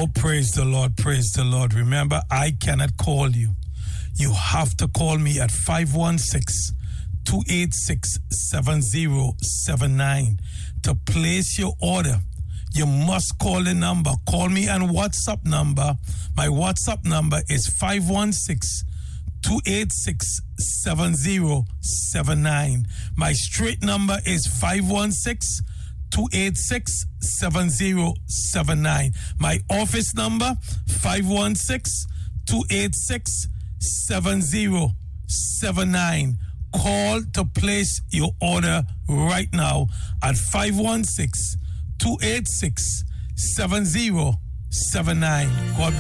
Oh, praise the Lord, praise the Lord. Remember, I cannot call you. You have to call me at 516-286-7079 to place your order. You must call the number. Call me on WhatsApp number. My WhatsApp number is 516-286-7079. My straight number is 516-286-7079. My office number, 516-286-7079. Call to place your order right now at 516-286-7079. God bless.